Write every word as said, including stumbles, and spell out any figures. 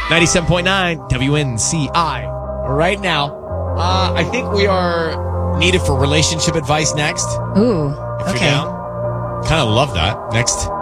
ninety-seven point nine W N C I. Right now, uh, I think we are needed for relationship advice next. Ooh, If okay. you're down. Kind of love that. Next.